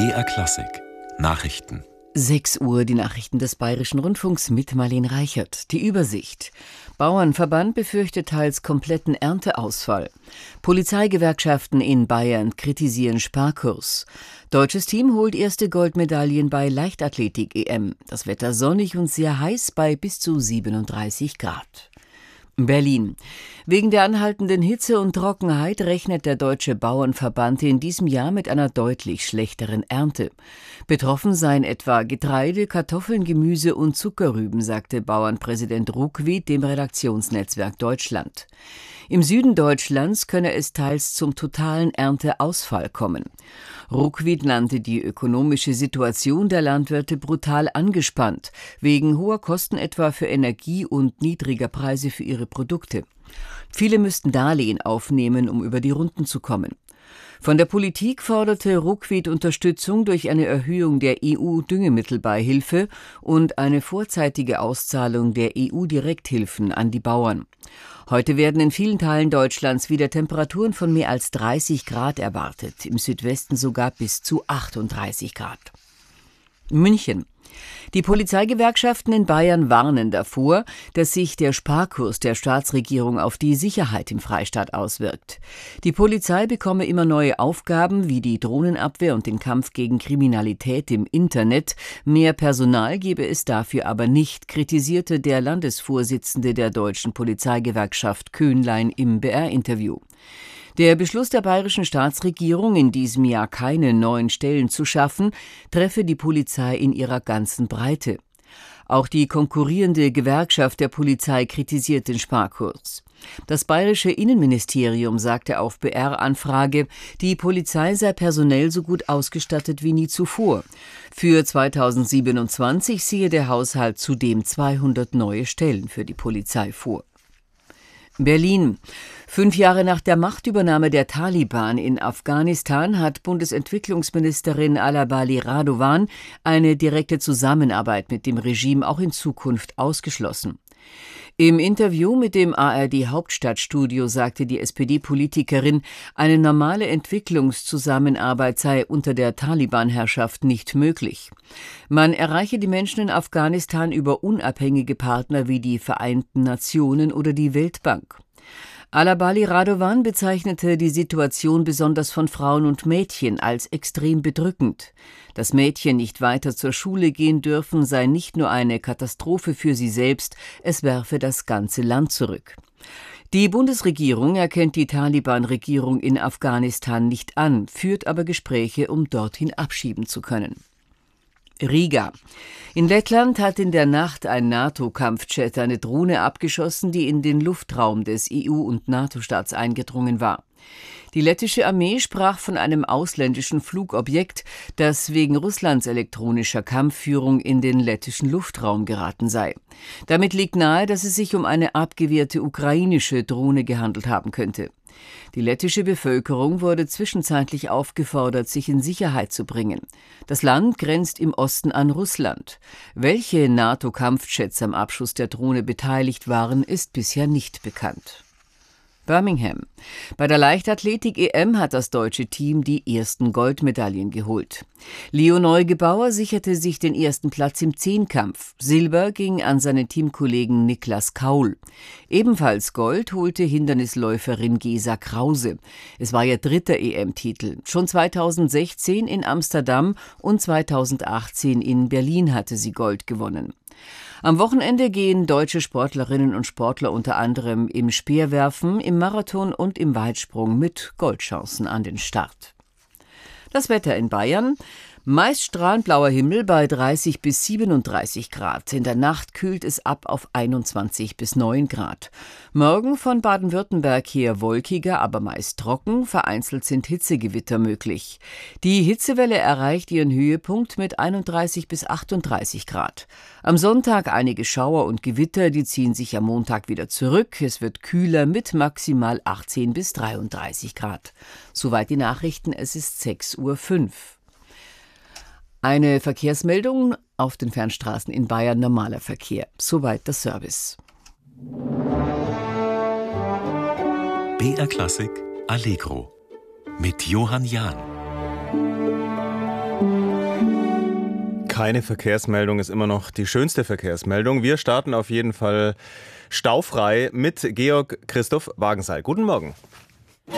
BR Klassik Nachrichten. 6 Uhr, die Nachrichten des Bayerischen Rundfunks mit Marlene Reichert. Die Übersicht. Bauernverband befürchtet teils kompletten Ernteausfall. Polizeigewerkschaften in Bayern kritisieren Sparkurs. Deutsches Team holt erste Goldmedaillen bei Leichtathletik-EM. Das Wetter sonnig und sehr heiß bei bis zu 37 Grad. Berlin. Wegen der anhaltenden Hitze und Trockenheit rechnet der Deutsche Bauernverband in diesem Jahr mit einer deutlich schlechteren Ernte. Betroffen seien etwa Getreide, Kartoffeln, Gemüse und Zuckerrüben, sagte Bauernpräsident Ruckwied dem Redaktionsnetzwerk Deutschland. Im Süden Deutschlands könne es teils zum totalen Ernteausfall kommen. Ruckwied nannte die ökonomische Situation der Landwirte brutal angespannt, wegen hoher Kosten etwa für Energie und niedriger Preise für ihre Produkte. Viele müssten Darlehen aufnehmen, um über die Runden zu kommen. Von der Politik forderte Ruckwied Unterstützung durch eine Erhöhung der EU-Düngemittelbeihilfe und eine vorzeitige Auszahlung der EU-Direkthilfen an die Bauern. Heute werden in vielen Teilen Deutschlands wieder Temperaturen von mehr als 30 Grad erwartet, im Südwesten sogar bis zu 38 Grad. München. Die Polizeigewerkschaften in Bayern warnen davor, dass sich der Sparkurs der Staatsregierung auf die Sicherheit im Freistaat auswirkt. Die Polizei bekomme immer neue Aufgaben wie die Drohnenabwehr und den Kampf gegen Kriminalität im Internet. Mehr Personal gebe es dafür aber nicht, kritisierte der Landesvorsitzende der Deutschen Polizeigewerkschaft Köhnlein im BR-Interview. Der Beschluss der bayerischen Staatsregierung, in diesem Jahr keine neuen Stellen zu schaffen, treffe die Polizei in ihrer ganzen Breite. Auch die konkurrierende Gewerkschaft der Polizei kritisiert den Sparkurs. Das bayerische Innenministerium sagte auf BR-Anfrage, die Polizei sei personell so gut ausgestattet wie nie zuvor. Für 2027 sehe der Haushalt zudem 200 neue Stellen für die Polizei vor. Berlin. 5 Jahre nach der Machtübernahme der Taliban in Afghanistan hat Bundesentwicklungsministerin Alabali Radovan eine direkte Zusammenarbeit mit dem Regime auch in Zukunft ausgeschlossen. Im Interview mit dem ARD-Hauptstadtstudio sagte die SPD-Politikerin, eine normale Entwicklungszusammenarbeit sei unter der Taliban-Herrschaft nicht möglich. Man erreiche die Menschen in Afghanistan über unabhängige Partner wie die Vereinten Nationen oder die Weltbank. Alabali Radovan bezeichnete die Situation besonders von Frauen und Mädchen als extrem bedrückend. Dass Mädchen nicht weiter zur Schule gehen dürfen, sei nicht nur eine Katastrophe für sie selbst, es werfe das ganze Land zurück. Die Bundesregierung erkennt die Taliban-Regierung in Afghanistan nicht an, führt aber Gespräche, um dorthin abschieben zu können. Riga. In Lettland hat in der Nacht ein NATO-Kampfjet eine Drohne abgeschossen, die in den Luftraum des EU- und NATO-Staats eingedrungen war. Die lettische Armee sprach von einem ausländischen Flugobjekt, das wegen Russlands elektronischer Kampfführung in den lettischen Luftraum geraten sei. Damit liegt nahe, dass es sich um eine abgewehrte ukrainische Drohne gehandelt haben könnte. Die lettische Bevölkerung wurde zwischenzeitlich aufgefordert, sich in Sicherheit zu bringen. Das Land grenzt im Osten an Russland. Welche NATO-Kampfjets am Abschuss der Drohne beteiligt waren, ist bisher nicht bekannt. Birmingham. Bei der Leichtathletik-EM hat das deutsche Team die ersten Goldmedaillen geholt. Leo Neugebauer sicherte sich den ersten Platz im Zehnkampf. Silber ging an seinen Teamkollegen Niklas Kaul. Ebenfalls Gold holte Hindernisläuferin Gesa Krause. Es war ihr 3. EM-Titel. Schon 2016 in Amsterdam und 2018 in Berlin hatte sie Gold gewonnen. Am Wochenende gehen deutsche Sportlerinnen und Sportler unter anderem im Speerwerfen, im Marathon und im Weitsprung mit Goldchancen an den Start. Das Wetter in Bayern. Meist strahlend blauer Himmel bei 30 bis 37 Grad. In der Nacht kühlt es ab auf 21 bis 9 Grad. Morgen von Baden-Württemberg her wolkiger, aber meist trocken. Vereinzelt sind Hitzegewitter möglich. Die Hitzewelle erreicht ihren Höhepunkt mit 31 bis 38 Grad. Am Sonntag einige Schauer und Gewitter, die ziehen sich am Montag wieder zurück. Es wird kühler mit maximal 18 bis 33 Grad. Soweit die Nachrichten, es ist 6:05 Uhr. Eine Verkehrsmeldung auf den Fernstraßen in Bayern, normaler Verkehr. Soweit der Service. BR Klassik Allegro mit Johann Jahn. keine Verkehrsmeldung ist immer noch die schönste Verkehrsmeldung. Wir starten auf jeden Fall staufrei mit Georg Christoph Wagenseil. Guten Morgen.